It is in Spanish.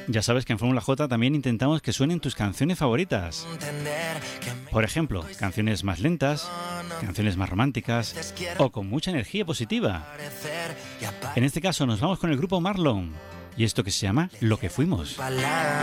Ya sabes que en Fórmula J también intentamos que suenen tus canciones favoritas. Por ejemplo, canciones más lentas, canciones más románticas o con mucha energía positiva. En este caso nos vamos con el grupo Marlon y esto que se llama Lo que fuimos.